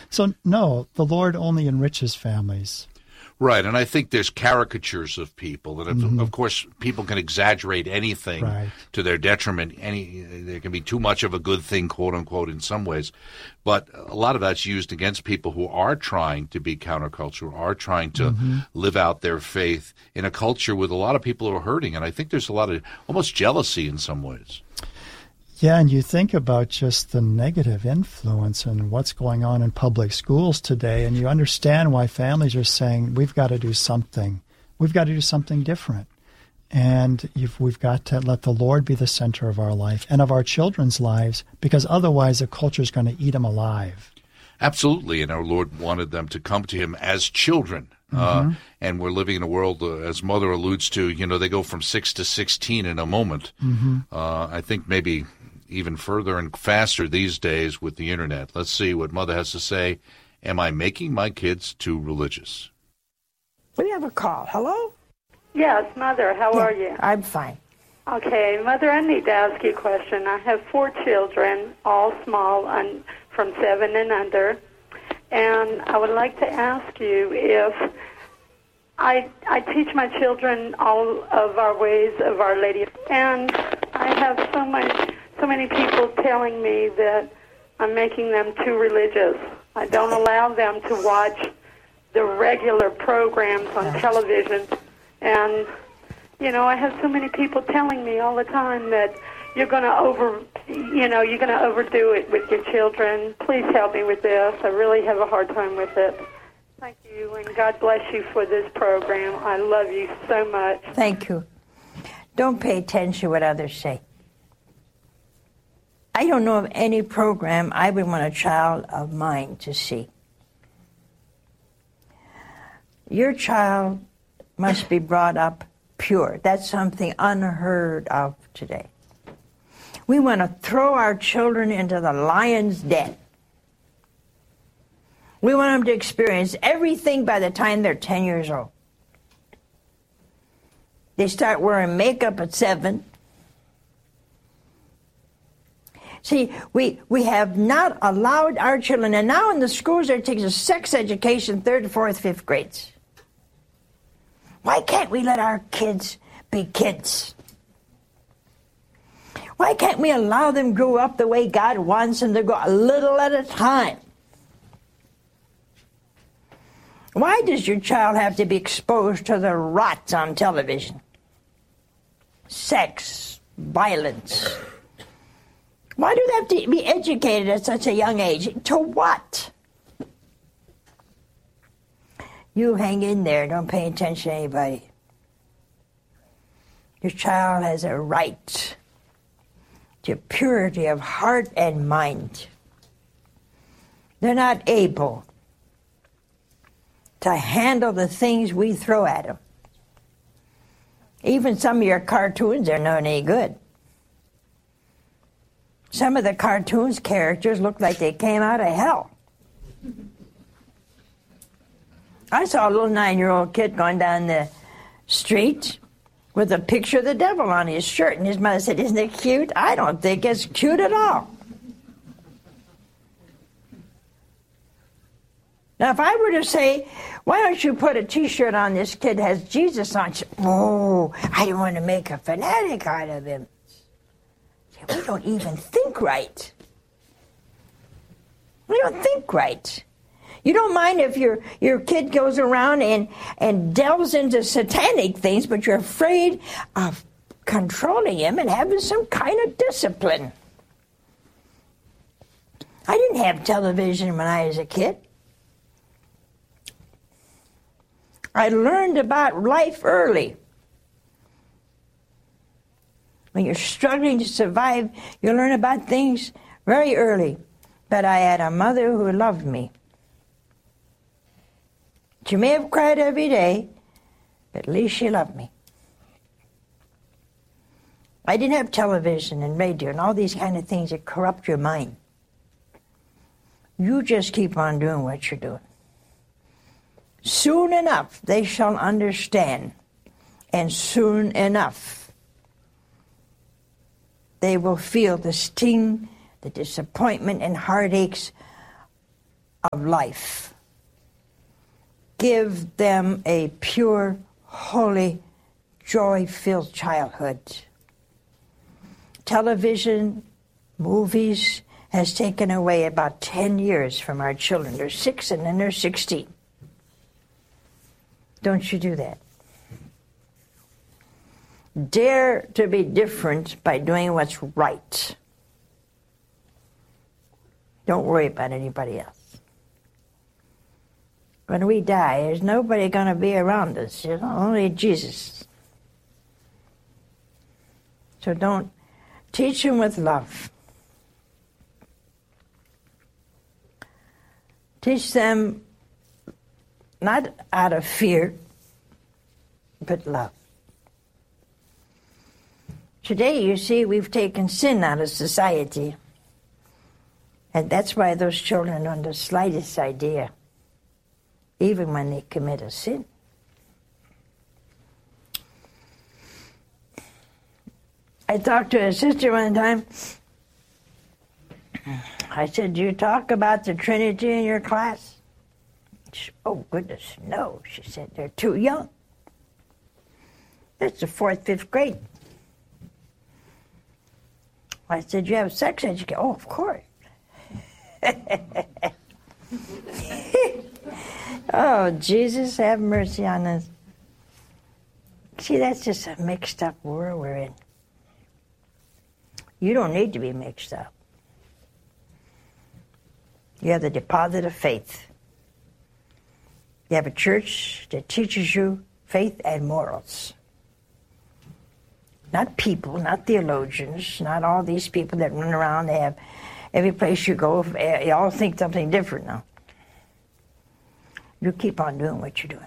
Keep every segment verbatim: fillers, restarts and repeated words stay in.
So, no, the Lord only enriches families. Right, and I think there's caricatures of people, and mm-hmm. of course, people can exaggerate anything right. to their detriment. Any there can be too much of a good thing, quote unquote, in some ways, but a lot of that's used against people who are trying to be countercultural, are trying to mm-hmm. live out their faith in a culture with a lot of people who are hurting, and I think there's a lot of almost jealousy in some ways. Yeah, and you think about just the negative influence and what's going on in public schools today, and you understand why families are saying, we've got to do something. We've got to do something different. And you've, we've got to let the Lord be the center of our life and of our children's lives, because otherwise the culture is going to eat them alive. Absolutely, and our Lord wanted them to come to him as children. Mm-hmm. Uh, and we're living in a world, uh, as Mother alludes to, you know, they go from six to sixteen in a moment. Mm-hmm. Uh, I think maybe even further and faster these days with the Internet. Let's see what Mother has to say. Am I making my kids too religious? We have a call. Hello? Yes, Mother, how yeah, are you? I'm fine. Okay, Mother, I need to ask you a question. I have four children, all small, and from seven and under, and I would like to ask you if I I teach my children all of our ways of Our Lady, and I have so much so many people telling me that I'm making them too religious. I don't allow them to watch the regular programs on television. And, you know, I have so many people telling me all the time that you're going to over, you know, you're going to overdo it with your children. Please help me with this. I really have a hard time with it. Thank you, and God bless you for this program. I love you so much. Thank you. Don't pay attention to what others say. I don't know of any program I would want a child of mine to see. Your child must be brought up pure. That's something unheard of today. We want to throw our children into the lion's den. We want them to experience everything by the time they're ten years old. They start wearing makeup at seven. See, we, we have not allowed our children, and now in the schools they're taking a sex education, third, fourth, fifth grades. Why can't we let our kids be kids? Why can't we allow them grow up the way God wants them to go, a little at a time? Why does your child have to be exposed to the rot on television? Sex, violence. Why do they have to be educated at such a young age? To what? You hang in there. Don't pay attention to anybody. Your child has a right to purity of heart and mind. They're not able to handle the things we throw at them. Even some of your cartoons are not any good. Some of the cartoons characters look like they came out of hell. I saw a little nine-year-old kid going down the street with a picture of the devil on his shirt, and his mother said, "Isn't it cute?" I don't think it's cute at all. Now, if I were to say, why don't you put a T-shirt on this kid that has Jesus on it? Oh, I don't want to make a fanatic out of him. We don't even think right. We don't think right. You don't mind if your, your kid goes around and, and delves into satanic things, but you're afraid of controlling him and having some kind of discipline. I didn't have television when I was a kid. I learned about life early. When you're struggling to survive, you learn about things very early. But I had a mother who loved me. She may have cried every day, but at least she loved me. I didn't have television and radio and all these kind of things that corrupt your mind. You just keep on doing what you're doing. Soon enough, they shall understand. And soon enough, they will feel the sting, the disappointment, and heartaches of life. Give them a pure, holy, joy-filled childhood. Television, movies has taken away about ten years from our children. They're six and then they're sixteen. Don't you do that. Dare to be different by doing what's right. Don't worry about anybody else. When we die, there's nobody going to be around us, you know, only Jesus. So don't teach them with love. Teach them not out of fear, but love. Today, you see, we've taken sin out of society. And that's why those children don't have the slightest idea, even when they commit a sin. I talked to a sister one time. I said, do you talk about the Trinity in your class? She said, oh, goodness, no. She said, they're too young. That's the fourth, fifth grade. I said, you have sex education? Oh, of course. Oh, Jesus, have mercy on us. See, that's just a mixed up world we're in. You don't need to be mixed up. You have the deposit of faith. You have a church that teaches you faith and morals. Not people, not theologians, not all these people that run around. They have every place you go, you all think something different now. You keep on doing what you're doing.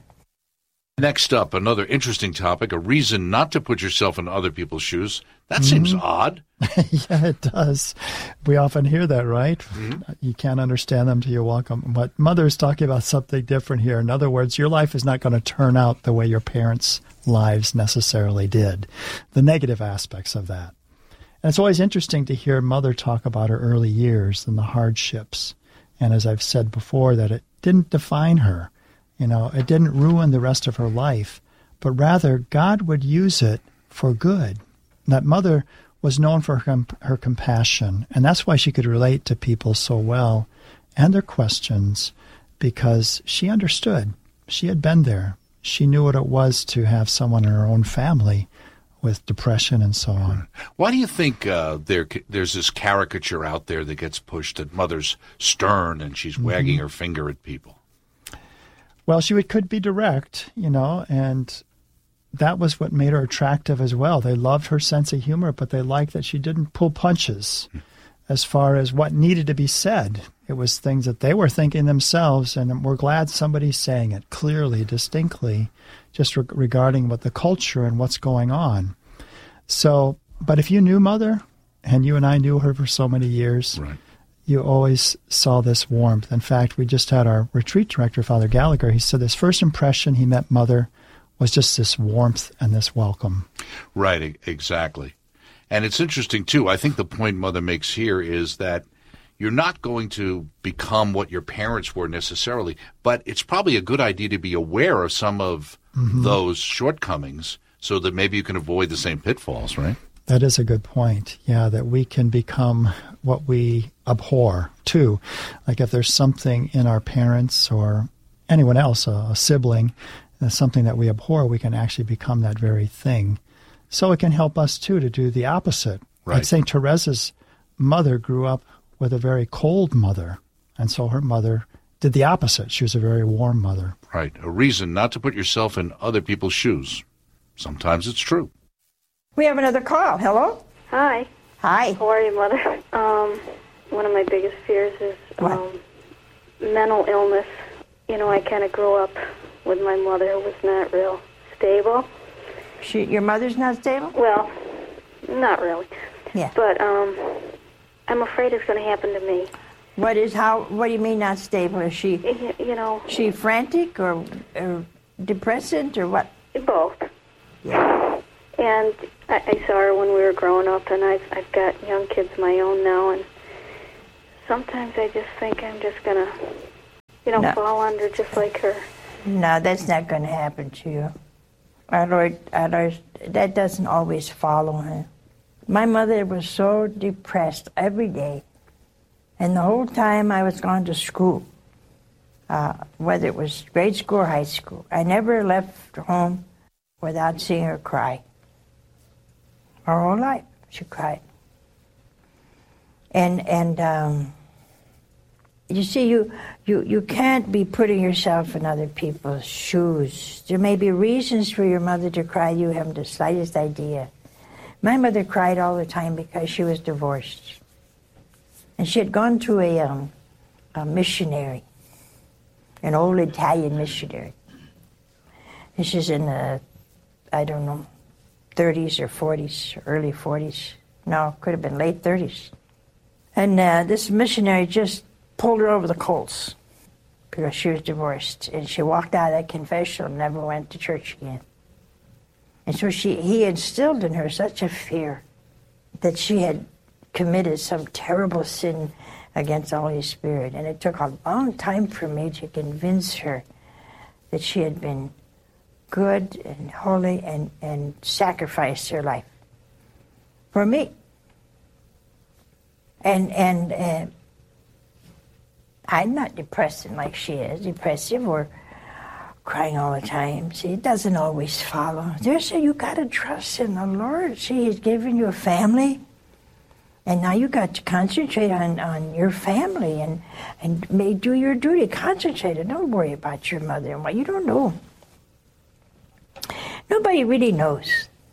Next up, another interesting topic, a reason not to put yourself in other people's shoes. That mm-hmm. seems odd. Yeah, it does. We often hear that, right? Mm-hmm. You can't understand them till you walk them. But Mother is talking about something different here. In other words, your life is not going to turn out the way your parents' lives necessarily did. The negative aspects of that. And it's always interesting to hear Mother talk about her early years and the hardships. And as I've said before, that it didn't define her. You know, it didn't ruin the rest of her life, but rather God would use it for good. That Mother was known for her, her compassion, and that's why she could relate to people so well and their questions, because she understood. She had been there. She knew what it was to have someone in her own family with depression and so on. Why do you think uh, there there's this caricature out there that gets pushed that Mother's stern and she's mm-hmm. wagging her finger at people? Well, she would, could be direct, you know, and that was what made her attractive as well. They loved her sense of humor, but they liked that she didn't pull punches as far as what needed to be said. It was things that they were thinking themselves, and we're glad somebody's saying it clearly, distinctly, just re- regarding what the culture and what's going on. So, but if you knew Mother, and you and I knew her for so many years, right. you always saw this warmth. In fact, we just had our retreat director, Father Gallagher. He said his first impression he met Mother was just this warmth and this welcome. Right, exactly. And it's interesting, too. I think the point Mother makes here is that you're not going to become what your parents were necessarily, but it's probably a good idea to be aware of some of mm-hmm. those shortcomings so that maybe you can avoid the same pitfalls, right? That is a good point. Yeah, that we can become what we abhor, too. Like if there's something in our parents or anyone else, a, a sibling, uh, something that we abhor, we can actually become that very thing. So it can help us, too, to do the opposite. Right. Like Saint Teresa's mother grew up with a very cold mother, and so her mother did the opposite. She was a very warm mother. Right. A reason not to put yourself in other people's shoes. Sometimes it's true. We have another call. Hello? Hi. Hi. How are you, Mother? Um, one of my biggest fears is um, mental illness. You know, I kind of grew up with my mother who was not real stable. She, your mother's not stable? Well, not really. Yeah. But um, I'm afraid it's going to happen to me. What is how? What do you mean not stable? Is she, you, you know, she frantic or, or depressant or what? Both. Yeah. And I, I saw her when we were growing up, and I've, I've got young kids of my own now, and sometimes I just think I'm just going to you don't No. fall under just like her. No, that's not going to happen to you. Our Lord, our Lord, that doesn't always follow him. My mother was so depressed every day. And the whole time I was going to school, uh, whether it was grade school or high school, I never left home without seeing her cry. Her whole life, she cried. And and um, you see, you, you, you can't be putting yourself in other people's shoes. There may be reasons for your mother to cry. You haven't the slightest idea. My mother cried all the time because she was divorced. And she had gone to a, um, a missionary, an old Italian missionary. And she's in the, I don't know, thirties or forties, early forties. No, could have been late thirties. And uh, this missionary just pulled her over the coals because she was divorced. And she walked out of that confessional and never went to church again. And so she, he instilled in her such a fear that she had committed some terrible sin against the Holy Spirit. And it took a long time for me to convince her that she had been good and holy and, and sacrificed her life for me. And and uh, I'm not depressing like she is, depressive or crying all the time. See, it doesn't always follow. There's a, you got to trust in the Lord. See, He's given you a family. And now you got to concentrate on, on your family and, and may do your duty. Concentrate and don't worry about your mother and what you don't know. Nobody really knows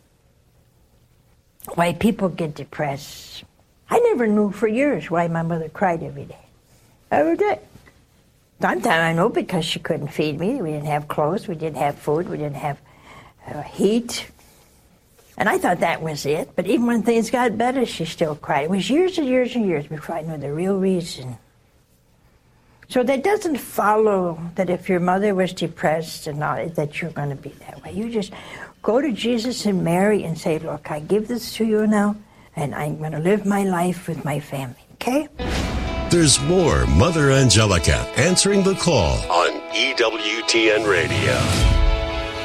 why people get depressed. I never knew for years why my mother cried every day. Every day. Sometimes I know because she couldn't feed me. We didn't have clothes. We didn't have food. We didn't have uh, heat. And I thought that was it. But even when things got better, she still cried. It was years and years and years before I knew the real reason. So that doesn't follow that if your mother was depressed and all, that you're going to be that way. You just go to Jesus and Mary and say, look, I give this to you now, and I'm going to live my life with my family, okay? There's more Mother Angelica answering the call on E W T N Radio.